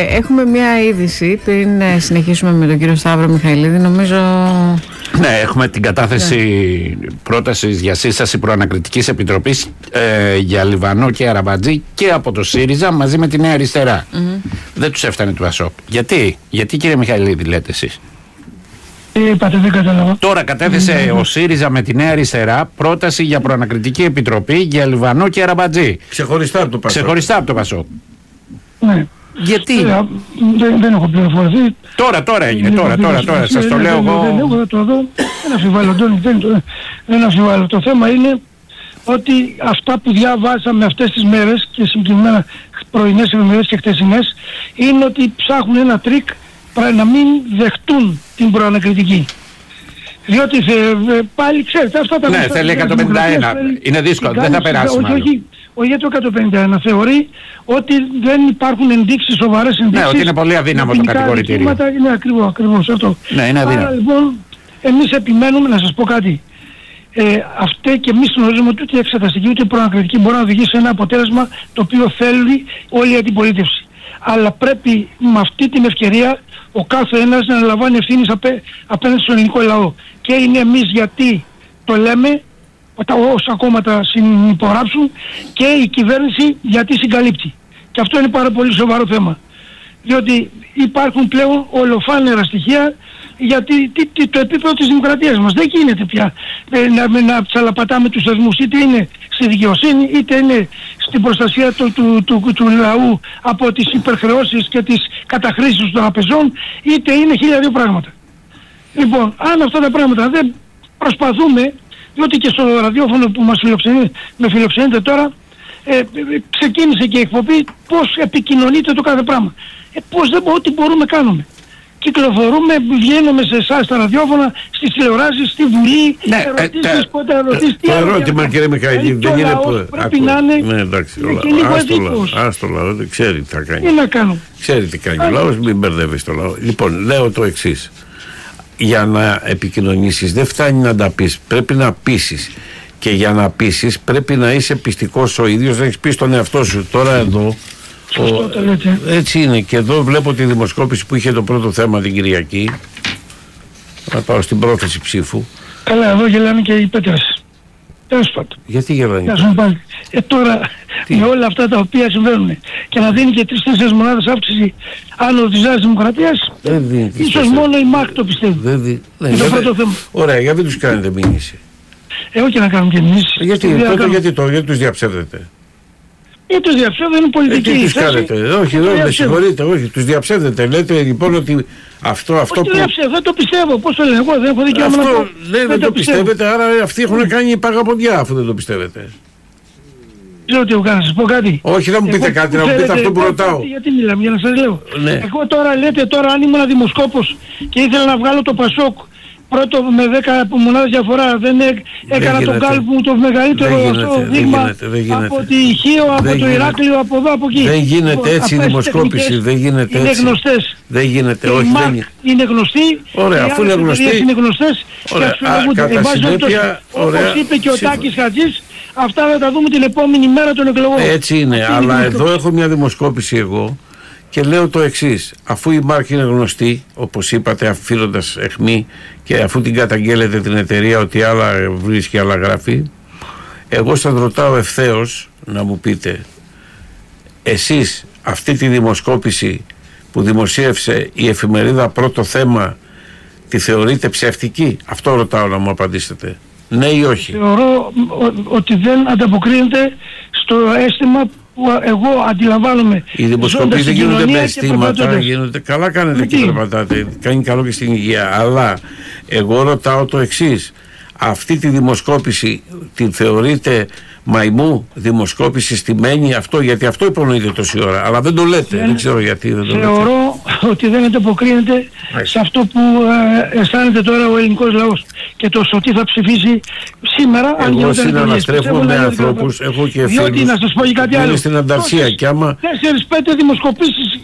Έχουμε μια είδηση πριν συνεχίσουμε με τον κύριο Σταύρο Μιχαηλίδη. Νομίζω. Ναι, έχουμε την κατάθεση πρότασης για σύσταση προανακριτικής επιτροπής για Λιβανό και Αραμπατζή και από το ΣΥΡΙΖΑ μαζί με τη Νέα Αριστερά. Δεν τους έφτανε του ΑΣΟΚ. Γιατί κύριε Μιχαηλίδη λέτε εσείς? Είπατε, δεν καταλαβαίνω. Τώρα κατέθεσε ο ΣΥΡΙΖΑ με τη Νέα Αριστερά πρόταση για προανακριτική επιτροπή για Λιβανό και Αραμπατζή. Ξεχωριστά από το ΠΑΣΟΚ. Ξεχωριστά από το ΠΑΣΟΚ. Ναι. Γιατί? Δεν έχω πληροφορηθεί. Τώρα έγινε, τώρα. Σας το λέω εγώ. Δεν θα το δω. Δεν αφιβάλλω, δεν αφιβάλλω. Το θέμα είναι ότι αυτά που διαβάσαμε αυτές τις μέρες και συγκεκριμένα πρωινές εφημερίδες και χτεσινές είναι ότι ψάχνουν ένα τρίκ να μην δεχτούν την προανακριτική. Διότι πάλι ξέρετε αυτά τα... Ναι, θέλει 151. Είναι δύσκολο, δεν θα περάσει μάλλον. Όχι για το 151. Θεωρεί ότι δεν υπάρχουν ενδείξεις, σοβαρές ενδείξεις. Ναι, ότι είναι πολύ αδύναμο το κατηγορητήριο. Ναι, ακριβώς αυτό. Ναι, είναι αδύναμο. Άρα λοιπόν, εμείς επιμένουμε να σας πω κάτι. Αυτή και εμείς γνωρίζουμε ότι ούτε η εξεταστική ούτε η προανακριτική μπορεί να οδηγήσει σε ένα αποτέλεσμα το οποίο θέλει όλη η αντιπολίτευση. Αλλά πρέπει με αυτή την ευκαιρία ο κάθε ένας να αναλαμβάνει ευθύνης απέναντι στον ελληνικό λαό. Και είναι εμείς γιατί το λέμε, όσα κόμματα συνυπογράψουν, και η κυβέρνηση γιατί συγκαλύπτει. Και αυτό είναι πάρα πολύ σοβαρό θέμα. Διότι υπάρχουν πλέον ολοφάνερα στοιχεία γιατί το επίπεδο της δημοκρατίας μας δεν γίνεται πια να τσαλαπατάμε τους θεσμούς, είτε είναι στη δικαιοσύνη είτε είναι στην προστασία του λαού από τις υπερχρεώσεις και τις καταχρήσεις των τραπεζών, είτε είναι 1002 πράγματα. Λοιπόν, αν αυτά τα πράγματα δεν προσπαθούμε, διότι και στο ραδιόφωνο που με φιλοξενείτε τώρα, ξεκίνησε και η εκπομπή πώς επικοινωνείται το κάθε πράγμα. Πώς δεν ό,τι μπορούμε κάνουμε. Κυκλοφορούμε, βγαίνουμε σε εσάς στα ραδιόφωνα, στις τηλεοράσεις, στη Βουλή, ερωτήσεις, πότε ερωτήσεις, τι το ερώτημα κύριε Μιχαηλίδη δεν είναι πρέπει να είναι. Ναι, εντάξει, άστο λαό, δεν ξέρει τι θα κάνει. Τι να κάνω. Ξέρει τι κάνει ο λαός, μην μπερδεύεις το λαό. Λοιπόν, λέω το εξής. Για να επικοινωνήσεις δεν φτάνει να τα πεις, πρέπει να πείσεις. Και για να πείσεις πρέπει να είσαι πιστικός ο ίδιος, να έχεις πει στον εαυτό σου. Τώρα εδώ, έτσι είναι, και εδώ βλέπω τη δημοσκόπηση που είχε το πρώτο θέμα την Κυριακή. Να πάω στην πρόθεση ψήφου. Καλά, εδώ γελάνε και οι πέτρες. Τέλος πάντων. Γιατί γελάνε? Τώρα με όλα αυτά τα οποία συμβαίνουν και να δίνει και 3-4 μονάδες αύξηση άνω της Νέας Δημοκρατίας, ίσως μόνο η ΜΑΚ το πιστεύει. Είναι το πρώτο θέμα. Ωραία, γιατί τους κάνετε μήνυση? Εγώ και να κάνουμε και εμείς. Γιατί τους διαψεύδετε? Τους διαψεύδετε, είναι πολιτική. Τι τους κάνετε? Όχι, δεν συγχωρείτε, όχι, τους διαψεύδετε. Λέτε λοιπόν ότι αυτό που... Δεν το πιστεύω, πώς το λένε, εγώ δεν έχω δικαίωμα να πω. Δεν το πιστεύετε, άρα αυτοί έχουν κάνει παγαποντιά αφού δεν το πιστεύετε. Ξέρω τι έχω κάνει, να σας πω κάτι. Όχι, να μου πείτε κάτι, να μου πείτε αυτό που ρωτάω. Γιατί μιλάμε, για να σας λέω. Ναι. Εγώ τώρα λέτε, αν ήμουν δημοσκόπος και ήθελα να βγάλω το ΠΑΣΟΚ πρώτο με 10 μονάδες διαφορά, δεν έκανα τον κάλπ μου το μεγαλύτερο δείγμα από τη Χίο, από το Ηράκλειο, από εδώ, από εκεί. Δεν γίνεται έτσι η δημοσκόπηση, δεν γίνεται έτσι. Είναι γνωστές. Δεν γίνεται, όχι, δεν είναι. Είναι γνωστή. Ωραία, αφού είναι γνωστή. Είναι γνωστές και κατά συνέπεια, όπως είπε και ο Τάκης Χατζής, αυτά θα τα δούμε την επόμενη μέρα των εκλογών. Έτσι είναι, αλλά εδώ έχω μια δημοσκόπηση εγώ. Και λέω το εξής, αφού η μάρκα είναι γνωστή, όπως είπατε, αφήνοντας αιχμή, και αφού την καταγγέλλετε την εταιρεία ότι άλλα βρίσκει, άλλα γράφει, εγώ σας ρωτάω ευθέως να μου πείτε, εσείς αυτή τη δημοσκόπηση που δημοσίευσε η εφημερίδα Πρώτο Θέμα τη θεωρείτε ψεύτικη? Αυτό ρωτάω να μου απαντήσετε. Ναι ή όχι? Θεωρώ ότι δεν ανταποκρίνεται στο αίσθημα που εγώ αντιλαμβάνομαι. Οι δημοσκοπήσεις δεν γίνονται με αισθήματα, γίνονται. Καλά κάνετε και περπατάτε, κάνει καλό και στην υγεία. Αλλά εγώ ρωτάω το εξής, αυτή τη δημοσκόπηση την θεωρείτε μαϊμού δημοσκόπηση στημένη? Αυτό, γιατί αυτό υπονοείται τόση ώρα, αλλά δεν το λέτε, δεν ξέρω γιατί δεν το λέτε. Θεωρώ ότι δεν ανταποκρίνεται σε αυτό που αισθάνεται τώρα ο ελληνικός λαός και το στο τι θα ψηφίσει σήμερα. Εγώ συναναστρέφω με ανθρώπους, έχω και φίλους, διότι να σας πω και κάτι άλλο, στην Ανταρσία και άμα 4-5 δημοσκοπήσεις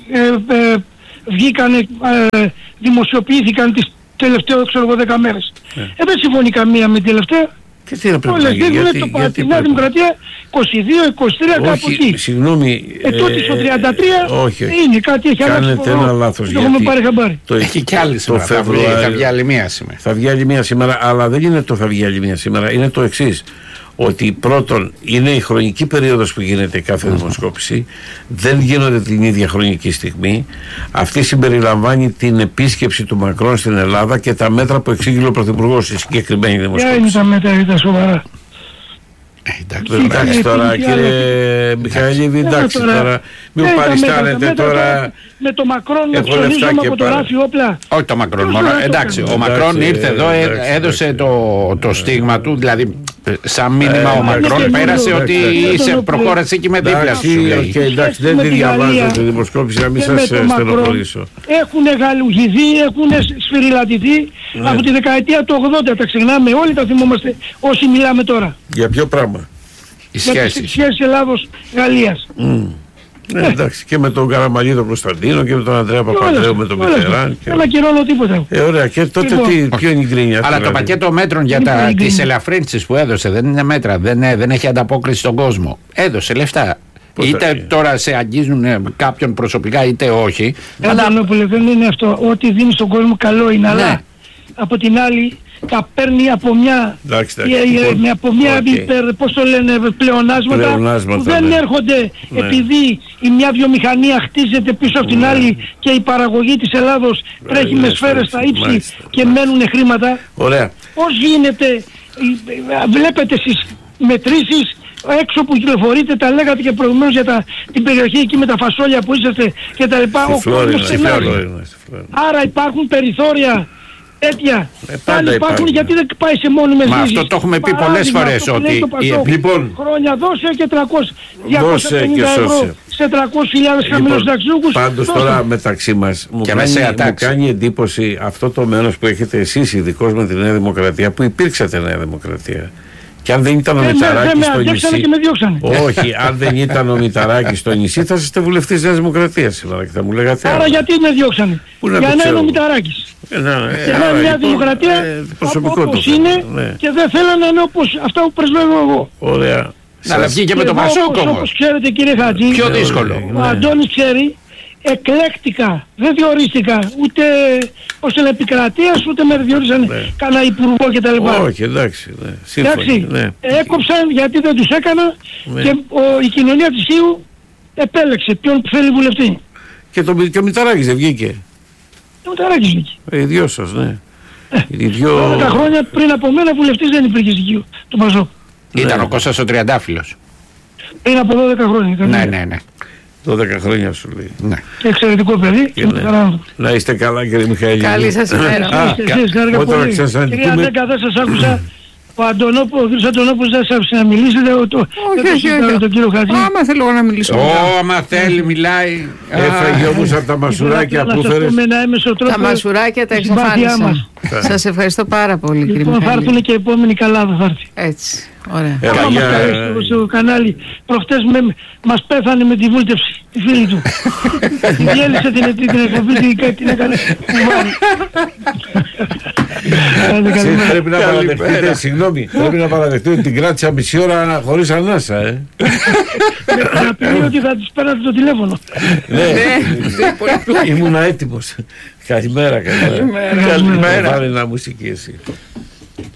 βγήκαν, δημοσιοποιήθηκαν τις τελευταίες 10 μέρες. Δεν συμφωνεί καμία με την τελευταία. Και τι να πρέπει να Όλες γίνει, δείχνουν τη Νέα Δημοκρατία 22-23 κάπου εκεί. Συγγνώμη. Τότε στο 33 όχι. είναι κάτι, έχει αλλάξει. Κάνετε ένα λάθος. Το έχουμε πάρει χαμπάρι. Έχει κι άλλη σήμερα. Θα βγει άλλη μία σήμερα. Θα βγει άλλη μία σήμερα, αλλά δεν είναι το θα βγει άλλη μία σήμερα. Είναι το εξής. Ότι πρώτον είναι η χρονική περίοδος που γίνεται κάθε δημοσκόπηση, δεν γίνονται την ίδια χρονική στιγμή. Αυτή συμπεριλαμβάνει την επίσκεψη του Μακρόν στην Ελλάδα και τα μέτρα που εξήγηλε ο Πρωθυπουργός στη συγκεκριμένη δημοσκόπηση. Ποια είναι τα μέτρα, ήταν σοβαρά. Εντάξει τώρα κύριε Μιχαήλ, εντάξει τώρα, μην παριστάνετε τώρα. Με το Μακρόν να ψωνίζουμε από το ράφι όπλα. Όχι το Μακρόν μόνο, εντάξει, ο Μακρόν ήρθε εδώ, έδωσε το στίγμα του, δηλαδή σαν μήνυμα ο Μακρόν πέρασε ότι προχώρασε εκεί με δίπλα σου. Εντάξει, δεν τη διαβάζω τη δημοσκόπηση, να μην σας στενοχωρήσω. Έχουν γαλουχηθεί, έχουν σφυριλατηθεί από τη δεκαετία του 80, τα ξεχνάμε, όλοι τα θυμόμαστε όσοι μιλάμε τώρα. Για ποιο πράγμα? Η σχέση. Με τη σχέση Ελλάδος-Γαλλίας. Εντάξει, και με τον Καραμαλή τον Κωνσταντίνο και με τον Ανδρέα Παπανδρέου με τον Μιτεράν. Δεν ακυρώνω τίποτα. Ωραία, και τότε ποιο είναι η γκρίνια? Αλλά το πακέτο μέτρων για τις ελαφρύνσεις που έδωσε δεν είναι μέτρα, δεν έχει ανταπόκριση στον κόσμο. Έδωσε λεφτά. Είτε τώρα σε αγγίζουν κάποιον προσωπικά είτε όχι. Αντωνόπουλε, δεν είναι αυτό. Ό,τι δίνει στον κόσμο καλό είναι, αλλά από την άλλη τα παίρνει από μια, πώς το λένε, πλεονάσματα που δεν έρχονται επειδή η μια βιομηχανία χτίζεται πίσω από την άλλη και η παραγωγή της Ελλάδος τρέχει με σφαίρες στα ύψη και μένουν χρήματα. Ωραία. Πώς γίνεται, βλέπετε στις μετρήσεις έξω που κυκλοφορείτε, τα λέγατε και προηγουμένως για την περιοχή εκεί με τα φασόλια που είσαστε και τα λοιπά. Άρα υπάρχουν περιθώρια τέτοια. Πάλι υπάρχουν, γιατί δεν πάει σε μόνιμες λύσεις. Μα αυτό το έχουμε πει πολλές φορές ότι λοιπόν, χρόνια δώσε και 250 ευρώ σε 300.000 χαμηλοσυνταξιούχους. Πάντως τώρα μεταξύ μας μου κάνει εντύπωση αυτό το μένος που έχετε εσείς ειδικώς με τη Νέα Δημοκρατία, που υπήρξατε Νέα Δημοκρατία. Και αν δεν ήταν ο Μητσαράκης στο νησί. Και με διώξανε. Όχι, αν δεν ήταν ο Μητσαράκης στο νησί, θα είστε βουλευτής Νέας Δημοκρατίας σήμερα και θα μου λέγατε. Άρα γιατί με διώξανε? Για να είναι ο Μητσαράκης. Για να είναι μια δημοκρατία όπως είναι και δεν θέλανε να είναι όπως αυτά που πρεσβεύω εγώ. Ωραία. Αλλά βγήκε με το Πασόκ όμως. Όπως ξέρετε κύριε Χατζή, πιο δύσκολο. Ο Αντώνης ξέρει, εκλέκτηκα, δεν διορίστηκα ούτε ως επικρατείας ούτε με διορίσανε κανένα υπουργό κτλ. Όχι, εντάξει, σύμφωνοι. Έκοψαν γιατί δεν τους έκανα και η κοινωνία της Χίου επέλεξε ποιον θέλει βουλευτή. Και ο Μητσαράκης δεν βγήκε? Ο Μητσαράκης βγήκε. Οι δυο σας, ναι. 12 χρόνια πριν από μένα βουλευτής δεν υπήρχε στην Χίου, του Πασόκ. Ήταν ο Κώστας ο Τριαντάφυλλος. Πριν από 12 χρόνια. Ναι. 12 χρόνια σου λέει. Ναι. Εξαιρετικό παιδί. Να είστε καλά κύριε Μιχαήλ. Καλή σας ημέρα. Όταν ξανασυναντηθούμε. Κυρία Νέκα, δεν σας άκουσα. Ο κύριος Αντωνόπουλος δεν σας άφησε να μιλήσετε. Όχι. Τον κύριο Χατζή. Άμα θέλω να μιλήσω. Άμα θέλει μιλάει. Έφαγε όμως από τα μασουράκια που φέρες. Τα μασουράκια τα εξαφάνισα. Σας ευχαριστώ πάρα πολύ κύριε Μιχαήλ. Λοιπόν, θα έρθουν και επόμενη καλά θα έρθει. Έτσι. Ωραία. Άμα μας καλέσει στο κανάλι, προχτές μας πέθανε με τη βούλτευση, τη φίλη του. Τη διέλυσε την εκπομπή, την έκανε Πρέπει να παραδεχτείτε, συγγνώμη, πρέπει να παραδεχτείτε ότι την κράτησα μισή ώρα χωρίς ανάσα, Να πει ότι θα της πέρατε το τηλέφωνο. Ναι, ήμουνα έτοιμος. Καλημέρα. Καλημέρα. Βάλε ένα μουσική εσύ.